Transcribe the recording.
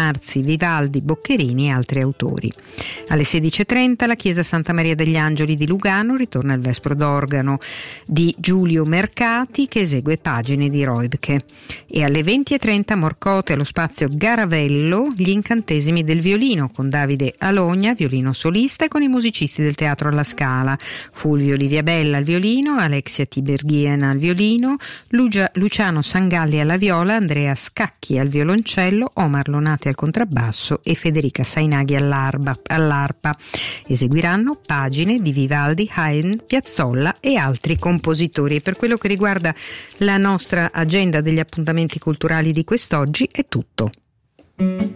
Marzi, Vivaldi, Boccherini e altri autori. Alle 16:30 la Chiesa Santa Maria degli Angeli di Lugano ritorna il Vespro d'organo di Giulio Mercati, che esegue pagine di Roibke. E alle 20:30 Morcote allo spazio Garavello, gli incantesimi del violino, con Davide Alogna, violino solista, e con i musicisti del Teatro alla Scala: Fulvio Liviabella al violino, Alexia Tiberghien al violino, Luciano Sangalli alla viola, Andrea Scacchi al violoncello, Omar Lonati al contrabbasso e Federica Sainaghi all'arpa. Eseguiranno pagine di Vivaldi, Haydn, Piazzolla e altri compositori. E per quello che riguarda la nostra agenda degli appuntamenti culturali di quest'oggi è tutto.